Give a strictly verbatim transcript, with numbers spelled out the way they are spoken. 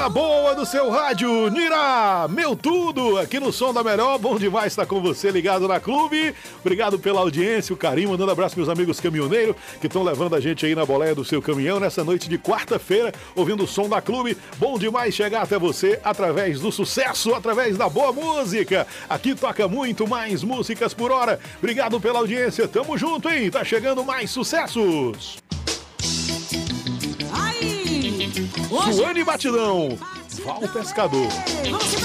na boa do seu rádio, Nira, meu tudo, aqui no Som da Melhor, bom demais estar com você ligado na Clube. Obrigado pela audiência, o carinho, mandando abraço meus amigos caminhoneiros que estão levando a gente aí na boleia do seu caminhão nessa noite de quarta-feira, ouvindo o Som da Clube. Bom demais chegar até você através do sucesso, através da boa música. Aqui toca muito mais músicas por hora. Obrigado pela audiência, tamo junto, hein? Tá chegando mais sucessos. Joane Batidão, Val Pescador.